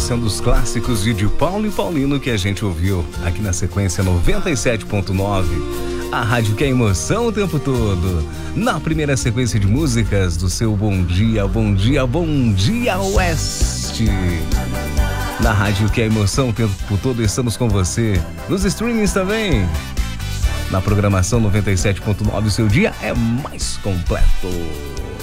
sendo os clássicos de Paulo e Paulino que a gente ouviu aqui na sequência 97.9. A rádio que é emoção o tempo todo. Na primeira sequência de músicas do seu Bom Dia, Bom Dia, Bom Dia Oeste. Na rádio que é emoção o tempo todo, estamos com você. Nos streamings também. Na programação 97.9, o seu dia é mais completo.